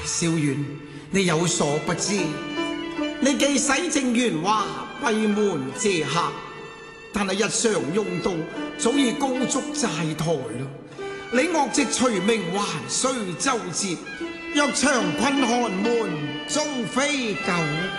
小遠，你有所不知，你既洗淨鉛華，閉門謝客，但係日常用度早已高足債台咯。你惡藉除名還須周折，若長困寒門，終非久。